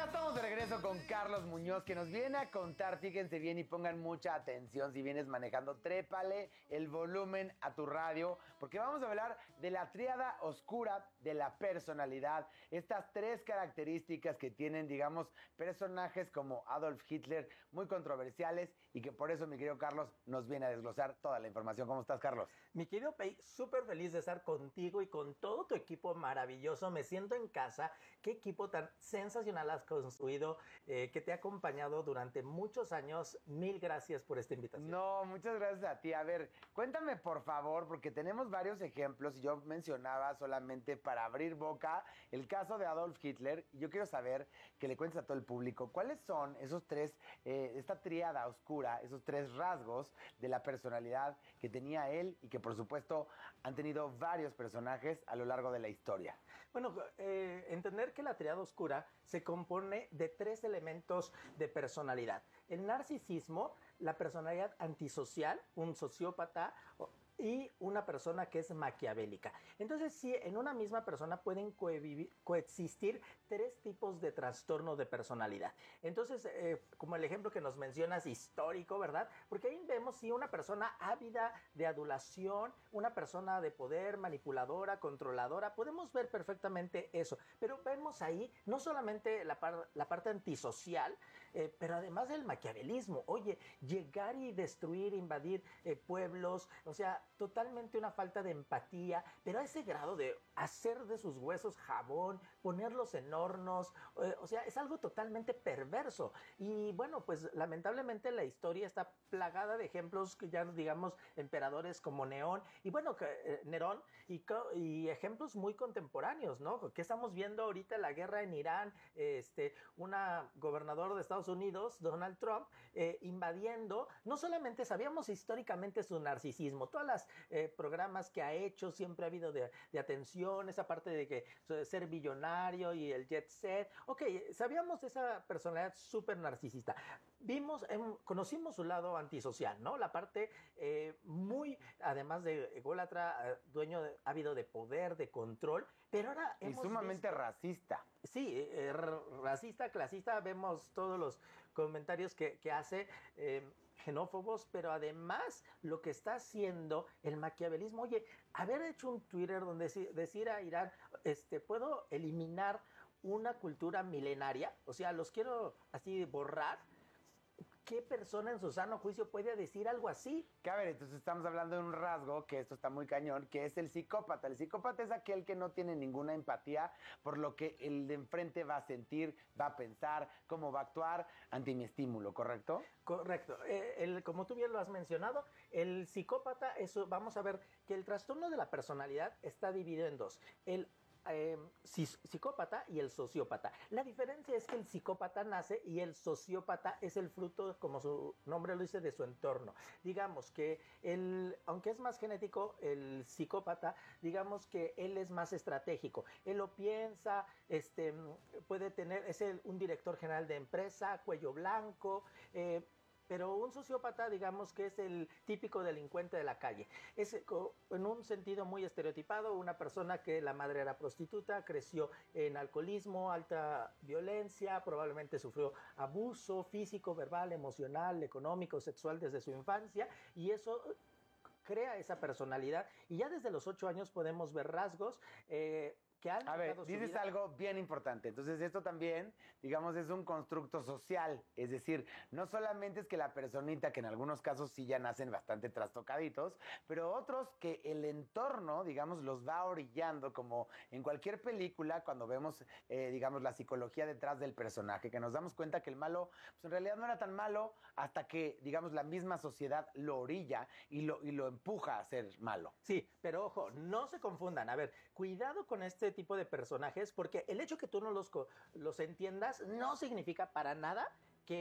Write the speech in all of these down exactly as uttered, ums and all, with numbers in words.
estamos de regreso con Carlos Muñoz, que nos viene a contar, fíjense bien y pongan mucha atención si vienes manejando, trépale el volumen a tu radio, porque vamos a hablar de la tríada oscura de la personalidad, estas tres características que tienen, digamos, personajes como Adolf Hitler, muy controversiales, y que por eso, mi querido Carlos, nos viene a desglosar toda la información. ¿Cómo estás, Carlos? Mi querido Pei, súper feliz de estar contigo y con todo tu equipo maravilloso. Me siento en casa. Qué equipo tan sensacional has construido, eh, que te ha acompañado durante muchos años. Mil gracias por esta invitación. No, muchas gracias a ti. A ver, cuéntame por favor, porque tenemos varios ejemplos y yo mencionaba solamente para abrir boca el caso de Adolf Hitler. Y yo quiero saber que le cuentes a todo el público cuáles son esos tres, eh, esta tríada oscura, esos tres rasgos de la personalidad que tenía él y que por supuesto han tenido varios personajes a lo largo de la historia. Bueno, eh, entender que la tríada oscura se compone de tres elementos de personalidad. El narcisismo, la personalidad antisocial, un sociópata y una persona que es maquiavélica. Entonces, sí, en una misma persona pueden coevivir, coexistir tres tipos de trastorno de personalidad. Entonces, eh, como el ejemplo que nos mencionas, histórico, ¿verdad? Porque ahí vemos, sí, una persona ávida de adulación, una persona de poder, manipuladora, controladora, podemos ver perfectamente eso. Pero vemos ahí no solamente la, par, la parte antisocial, eh, pero además del maquiavelismo. Oye, llegar y destruir, invadir eh, pueblos, o sea, totalmente una falta de empatía, pero a ese grado de hacer de sus huesos jabón, ponerlos en hornos, eh, o sea, es algo totalmente perverso. Y bueno, pues lamentablemente la historia está plagada de ejemplos que ya digamos emperadores como Neón y bueno, que, eh, Nerón y, y ejemplos muy contemporáneos, ¿no? Que estamos viendo ahorita la guerra en Irán, este, una gobernador de Estados Unidos, Donald Trump, eh, invadiendo, no solamente sabíamos históricamente su narcisismo, todas las Eh, programas que ha hecho, siempre ha habido de, de atención, esa parte de que de ser billonario y el jet set. Ok, sabíamos de esa personalidad súper narcisista. Vimos, eh, conocimos su lado antisocial, ¿no? La parte eh, muy, además de ególatra, eh, dueño de, ávido de poder, de control, pero ahora y hemos sumamente visto, racista. Sí, eh, racista, clasista, vemos todos los comentarios que, que hace, eh, xenófobos, pero además lo que está haciendo el maquiavelismo, oye, haber hecho un Twitter donde decir, decir a Irán, este, puedo eliminar una cultura milenaria, o sea, los quiero así borrar. ¿Qué persona en su sano juicio puede decir algo así? Que a ver, entonces estamos hablando de un rasgo, que esto está muy cañón, que es el psicópata. El psicópata es aquel que no tiene ninguna empatía por lo que el de enfrente va a sentir, va a pensar, cómo va a actuar ante mi estímulo, ¿correcto? Correcto. Eh, el, como tú bien lo has mencionado, el psicópata, eso, vamos a ver que el trastorno de la personalidad está dividido en dos. El Eh, psicópata y el sociópata. La diferencia es que el psicópata nace y el sociópata es el fruto, como su nombre lo dice, de su entorno. Digamos que el, aunque es más genético, el psicópata, digamos que él es más estratégico. Él lo piensa, este, puede tener, es el, un director general de empresa, cuello blanco, eh, pero un sociópata, digamos que es el típico delincuente de la calle. Es en un sentido muy estereotipado, una persona que la madre era prostituta, creció en alcoholismo, alta violencia, probablemente sufrió abuso físico, verbal, emocional, económico, sexual desde su infancia, y eso crea esa personalidad. Y ya desde los ocho años podemos ver rasgos eh, que han A ver, marcado su dices vida. algo bien importante. Entonces, esto también, digamos, es un constructo social. Es decir, no solamente es que la personita, que en algunos casos sí ya nacen bastante trastocaditos, pero otros que el entorno, digamos, los va orillando, como en cualquier película, cuando vemos, eh, digamos, la psicología detrás del personaje, que nos damos cuenta que el malo, pues en realidad no era tan malo hasta que, digamos, la misma sociedad lo orilla y lo, y lo empuja a ser malo. Sí, pero ojo, no se confundan. A ver, cuidado con este tipo de personajes, porque el hecho que tú no los, los entiendas no significa para nada que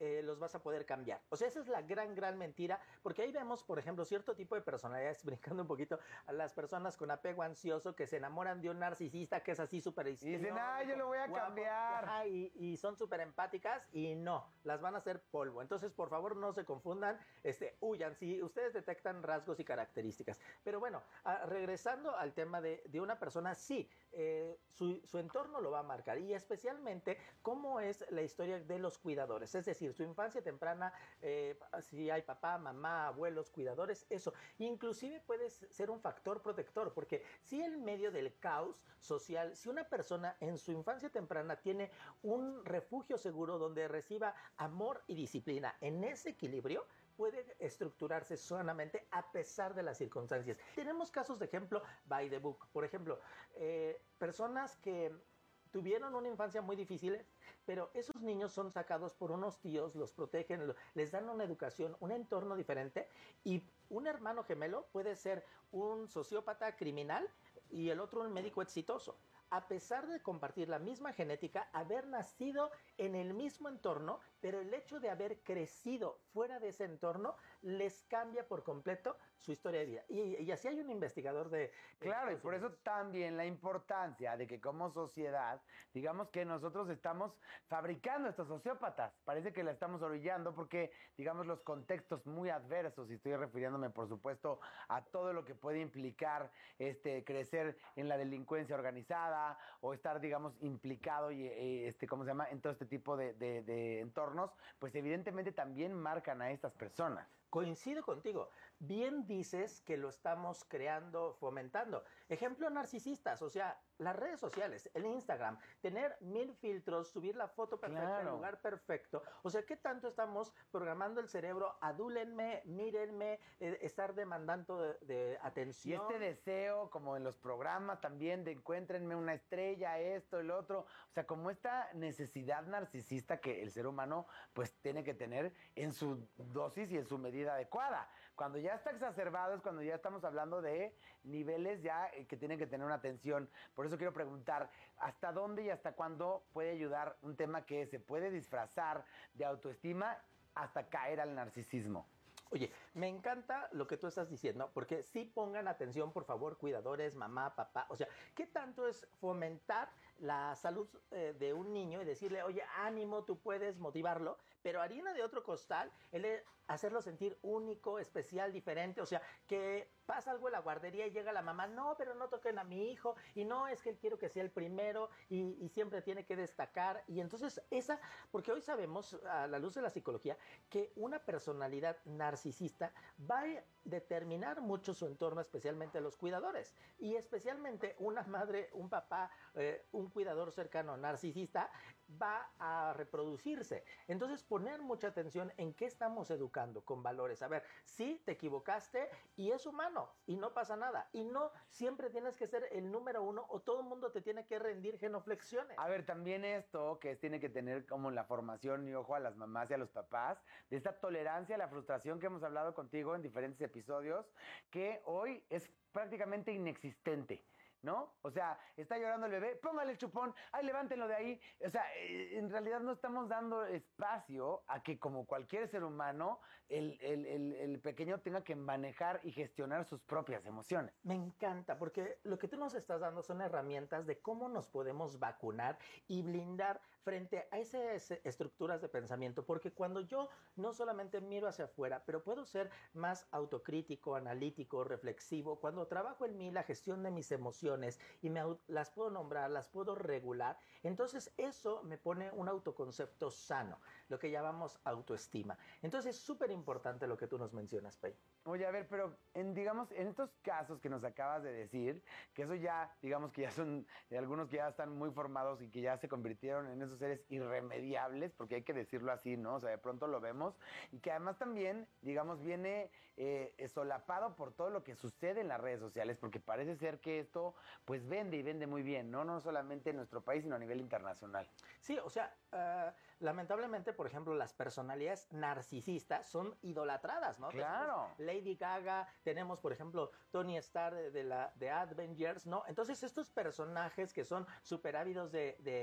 eh, los vas a poder cambiar. O sea, esa es la gran, gran mentira, porque ahí vemos, por ejemplo, cierto tipo de personalidades, brincando un poquito, a las personas con apego ansioso que se enamoran de un narcisista que es así súper Y dicen, ah, yo lo voy a guapo, cambiar. ajá, y, y son súper empáticas y no, las van a hacer polvo. Entonces, por favor, no se confundan, este, huyan si ustedes detectan rasgos y características. Pero bueno, a, regresando al tema de, de una persona, sí, eh, su, su entorno lo va a marcar, y especialmente cómo es la historia de los cuidadores, es decir, su infancia temprana, eh, si hay papá, mamá, abuelos, cuidadores, eso. Inclusive puede ser un factor protector, porque si en medio del caos social, si una persona en su infancia temprana tiene un refugio seguro donde reciba amor y disciplina, en ese equilibrio puede estructurarse sanamente a pesar de las circunstancias. Tenemos casos de ejemplo by the book. Por ejemplo, eh, personas que tuvieron una infancia muy difícil, pero esos niños son sacados por unos tíos, los protegen, les dan una educación, un entorno diferente, y un hermano gemelo puede ser un sociópata criminal y el otro un médico exitoso. A pesar de compartir la misma genética, haber nacido en el mismo entorno, pero el hecho de haber crecido fuera de ese entorno les cambia por completo su historia de vida. Y, y así hay un investigador de... Claro, y por eso también la importancia de que como sociedad, digamos que nosotros estamos fabricando estos sociópatas. Parece que la estamos orillando porque, digamos, los contextos muy adversos, y estoy refiriéndome, por supuesto, a todo lo que puede implicar este, crecer en la delincuencia organizada o estar, digamos, implicado y, eh, este, ¿cómo se llama?, en todo este tipo de, de, de entornos, pues evidentemente también marcan a estas personas. Coincido contigo. Bien dices que lo estamos creando, fomentando. Ejemplo, narcisistas, o sea, las redes sociales, el Instagram, tener mil filtros, subir la foto perfecta, claro, en el lugar perfecto. O sea, ¿qué tanto estamos programando el cerebro? Adúlenme, mírenme, eh, estar demandando de, de atención. Y este deseo, como en los programas también, de encuéntrenme una estrella, esto, el otro. O sea, como esta necesidad narcisista que el ser humano pues tiene que tener en su dosis y en su medida adecuada. Cuando ya está exacerbado es cuando ya estamos hablando de niveles ya eh, que tienen que tener una atención. Por eso quiero preguntar, ¿hasta dónde y hasta cuándo puede ayudar un tema que se puede disfrazar de autoestima hasta caer al narcisismo? Oye, me encanta lo que tú estás diciendo, porque sí pongan atención, por favor, cuidadores, mamá, papá. O sea, ¿qué tanto es fomentar la salud eh, de un niño y decirle, oye, ánimo, tú puedes motivarlo, pero harina de otro costal, él es hacerlo sentir único, especial, diferente? O sea, que pasa algo en la guardería y llega la mamá, no, pero no toquen a mi hijo, y no, es que quiero que sea el primero, y, y siempre tiene que destacar. Y entonces esa, porque hoy sabemos, a la luz de la psicología, que una personalidad narcisista va a determinar mucho su entorno, especialmente los cuidadores, y especialmente una madre, un papá, eh, un cuidador cercano narcisista va a reproducirse. Entonces, poner mucha atención en qué estamos educando con valores. A ver, sí, te equivocaste y es humano y no pasa nada. Y no siempre tienes que ser el número uno o todo el mundo te tiene que rendir genuflexiones. A ver, también esto que tiene que tener como la formación, y ojo a las mamás y a los papás, de esta tolerancia a la frustración que hemos hablado contigo en diferentes episodios, que hoy es prácticamente inexistente, ¿no? O sea, está llorando el bebé, póngale el chupón, ay, levántenlo de ahí. O sea, en realidad no estamos dando espacio a que, como cualquier ser humano, el, el, el, el pequeño tenga que manejar y gestionar sus propias emociones. Me encanta, porque lo que tú nos estás dando son herramientas de cómo nos podemos vacunar y blindar frente a esas estructuras de pensamiento, porque cuando yo no solamente miro hacia afuera, pero puedo ser más autocrítico, analítico, reflexivo, cuando trabajo en mí la gestión de mis emociones y me las puedo nombrar, las puedo regular, entonces eso me pone un autoconcepto sano, lo que llamamos autoestima. Entonces es súper importante lo que tú nos mencionas, Pei. Oye, a ver, pero en, digamos, en estos casos que nos acabas de decir, que eso ya, digamos que ya son, eh, algunos que ya están muy formados y que ya se convirtieron en esos seres irremediables, porque hay que decirlo así, ¿no? O sea, de pronto lo vemos, y que además también, digamos, viene eh, solapado por todo lo que sucede en las redes sociales, porque parece ser que esto, pues, vende y vende muy bien, ¿no? No solamente en nuestro país, sino a nivel internacional. Sí, o sea, uh, lamentablemente, por ejemplo, las personalidades narcisistas son idolatradas, ¿no? Claro. Después, Lady Gaga, tenemos, por ejemplo, Tony Stark de, de, la, de Avengers, ¿no? Entonces, estos personajes que son súper ávidos de, de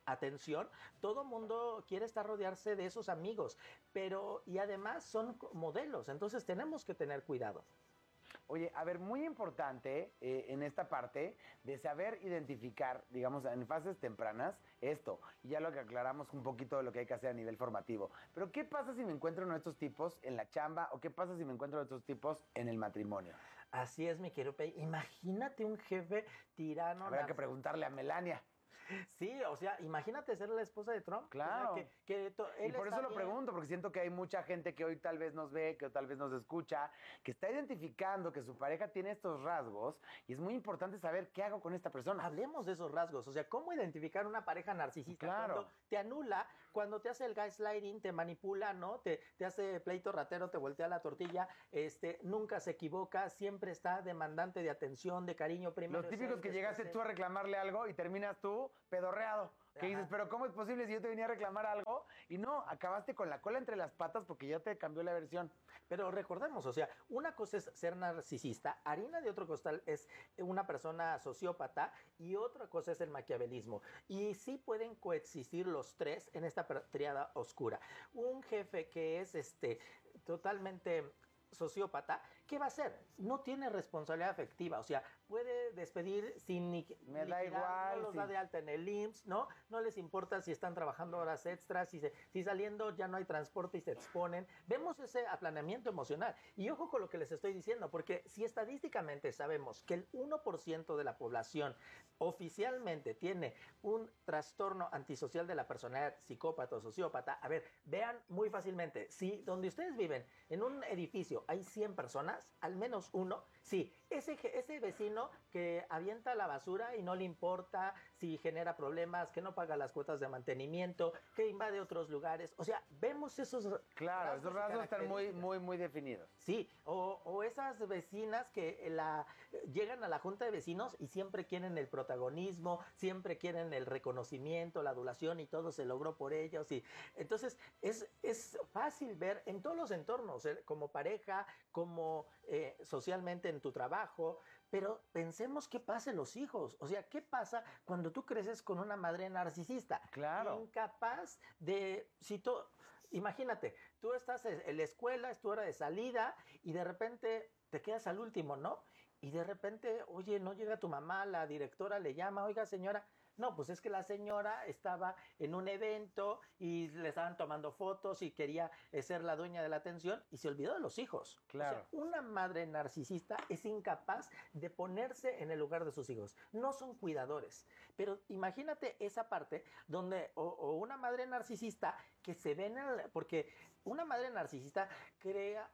atención, todo mundo quiere estar rodearse de esos amigos, pero y además son modelos, entonces tenemos que tener cuidado. Oye, a ver, muy importante eh, en esta parte de saber identificar, digamos, en fases tempranas, esto. Y ya lo que aclaramos un poquito de lo que hay que hacer a nivel formativo. Pero, ¿qué pasa si me encuentro uno de estos tipos en la chamba o qué pasa si me encuentro de estos tipos en el matrimonio? Así es, mi querido Pei. Imagínate un jefe tirano. Habrá que preguntarle a Melania. Sí, o sea, imagínate ser la esposa de Trump. Claro. O sea, que, que to, él y por eso bien. lo pregunto, porque siento que hay mucha gente que hoy tal vez nos ve, que tal vez nos escucha, que está identificando que su pareja tiene estos rasgos y es muy importante saber qué hago con esta persona. Hablemos de esos rasgos, o sea, cómo identificar una pareja narcisista. Claro. Cuando te anula, cuando te hace el gaslighting, te manipula, ¿no? Te, te hace pleito ratero, te voltea la tortilla, este, nunca se equivoca, siempre está demandante de atención, de cariño primero. Los típicos que llegaste tú a reclamarle algo y terminas tú pedorreado. Que dices, pero ¿cómo es posible si yo te venía a reclamar algo? Y no, acabaste con la cola entre las patas porque ya te cambió la versión. Pero recordemos, o sea, una cosa es ser narcisista, harina de otro costal es una persona sociópata y otra cosa es el maquiavelismo. Y sí pueden coexistir los tres en esta triada oscura. Un jefe que es este totalmente sociópata, ¿qué va a hacer? No tiene responsabilidad afectiva, o sea, puede despedir sin ni me da igual, no los sí. da de alta en el I M S S, ¿no? No les importa si están trabajando horas extras, si, se, si saliendo ya no hay transporte y se exponen. Vemos ese aplanamiento emocional. Y ojo con lo que les estoy diciendo, porque si estadísticamente sabemos que el uno por ciento de la población oficialmente tiene un trastorno antisocial de la personalidad, psicópata o sociópata, a ver, vean muy fácilmente, si donde ustedes viven, en un edificio hay cien personas, al menos uno, sí, ese, ese vecino que avienta la basura y no le importa si genera problemas, que no paga las cuotas de mantenimiento, que invade otros lugares, o sea, vemos esos claro, rasgos esos rasgos están muy, muy, muy definidos. Sí, o, o esas vecinas que la, llegan a la junta de vecinos y siempre quieren el protagonismo, siempre quieren el reconocimiento, la adulación y todo se logró por ellos. Y entonces es, es fácil ver en todos los entornos, ¿eh? Como pareja, como eh, socialmente en tu trabajo, pero pensemos qué pasa en los hijos. O sea, ¿qué pasa cuando tú creces con una madre narcisista? Claro. Incapaz de... Si tú, imagínate, tú estás en la escuela, es tu hora de salida y de repente te quedas al último, ¿no? Y de repente, oye, no llega tu mamá, la directora le llama, oiga señora, no, pues es que la señora estaba en un evento y le estaban tomando fotos y quería ser la dueña de la atención y se olvidó de los hijos. Claro. O sea, una madre narcisista es incapaz de ponerse en el lugar de sus hijos. No son cuidadores. Pero imagínate esa parte donde, o, o una madre narcisista que se ve en el, porque una madre narcisista crea,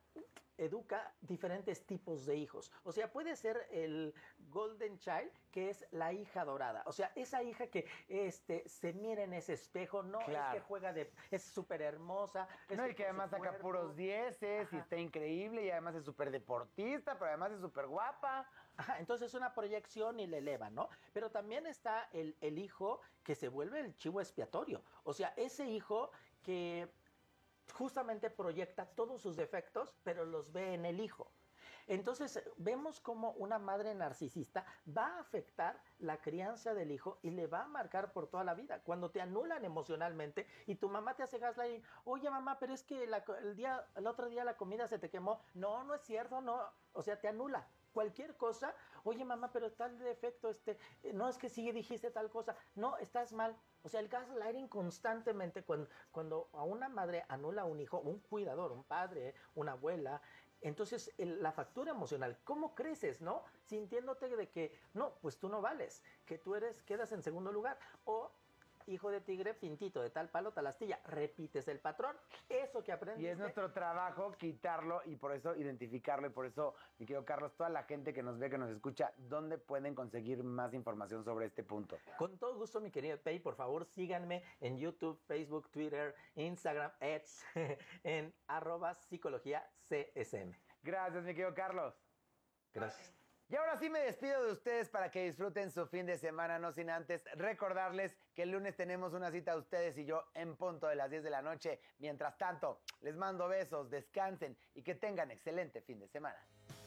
educa diferentes tipos de hijos. O sea, puede ser el Golden Child, que es la hija dorada. O sea, esa hija que este, se mira en ese espejo, no claro. es que juega de... es súper hermosa. No, y que además saca puros dieces y está increíble y además es súper deportista, pero además es súper guapa. Ajá, entonces es una proyección y le eleva, ¿no? Pero también está el, el hijo que se vuelve el chivo expiatorio. O sea, ese hijo que justamente proyecta todos sus defectos, pero los ve en el hijo. Entonces, vemos cómo una madre narcisista va a afectar la crianza del hijo y le va a marcar por toda la vida. Cuando te anulan emocionalmente y tu mamá te hace gaslighting, oye mamá, pero es que la, el, día, el otro día la comida se te quemó. No, no es cierto, no. O sea, te anula. Cualquier cosa, oye mamá, pero tal defecto, este, no es que sí dijiste tal cosa, no, estás mal. O sea, el gaslighting constantemente, cuando, cuando a una madre anula a un hijo, un cuidador, un padre, una abuela, entonces el, la factura emocional, ¿cómo creces, no? Sintiéndote de que, no, pues tú no vales, que tú eres, quedas en segundo lugar, o hijo de tigre, pintito de tal palo, tal astilla, repites el patrón, eso que aprendes. Y es nuestro trabajo quitarlo y por eso identificarlo y por eso, mi querido Carlos, toda la gente que nos ve, que nos escucha, ¿dónde pueden conseguir más información sobre este punto? Con todo gusto, mi querido Pei, por favor síganme en YouTube, Facebook, Twitter, Instagram, X, en arroba psicología C S M. Gracias, mi querido Carlos. Gracias. Y ahora sí me despido de ustedes para que disfruten su fin de semana, no sin antes recordarles que el lunes tenemos una cita ustedes y yo en punto de las diez de la noche. Mientras tanto, les mando besos, descansen y que tengan excelente fin de semana.